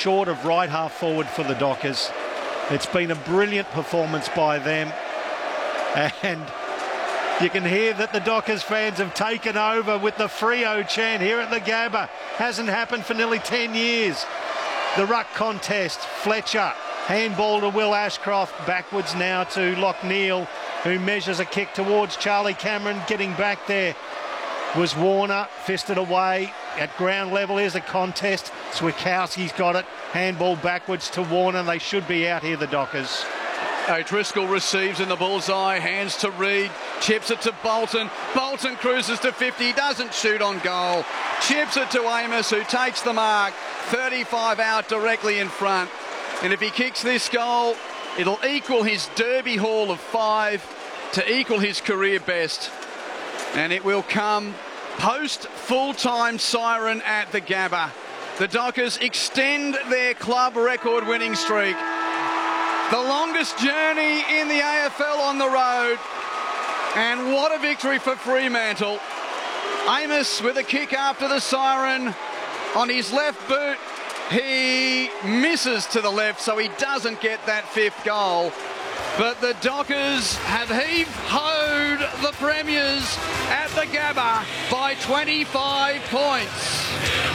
short of right half forward for the Dockers. It's been a brilliant performance by them, and you can hear that the Dockers fans have taken over with the Freo chant here at the Gabba. Hasn't happened for nearly 10 years. The ruck contest, Fletcher, handball to Will Ashcroft, backwards now to Lockneil, who measures a kick towards Charlie Cameron. Getting back there was Warner, fisted away. At ground level, here's a contest. Switkowski's got it. Handball backwards to Warner. They should be out here, the Dockers. O'Driscoll receives in the bullseye, hands to Reid, chips it to Bolton. Bolton cruises to 50, doesn't shoot on goal. Chips it to Amos, who takes the mark. 35 out directly in front. And if he kicks this goal, it'll equal his Derby haul of 5 to equal his career best. And it will come post full-time siren at the Gabba. The Dockers extend their club record winning streak. The longest journey in the AFL on the road. And what a victory for Fremantle. Amos with a kick after the siren on his left boot. He misses to the left, so he doesn't get that 5th goal. But the Dockers have heave-hoed the Premiers at the Gabba by 25 points.